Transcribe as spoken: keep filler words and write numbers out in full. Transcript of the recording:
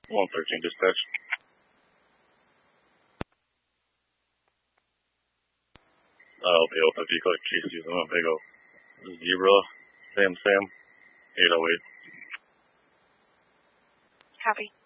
one thirteen dispatch. Uh, P O fifty, code Chase using Winnebago. Zebra, Sam Sam, eight oh eight. Copy.